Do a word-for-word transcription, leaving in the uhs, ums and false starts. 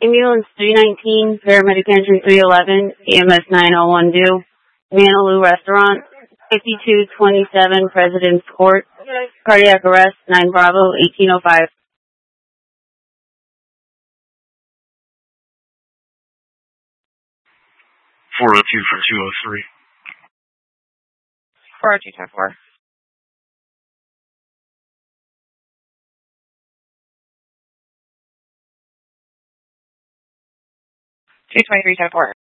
Ambulance three nineteen, paramedic engine three eleven, E M S nine oh one due, Manaloo Restaurant, fifty-two twenty-seven President's Court, cardiac arrest, nine Bravo, eighteen oh five. four oh two for two oh three. four oh two, ten four. two twenty-three, ten four.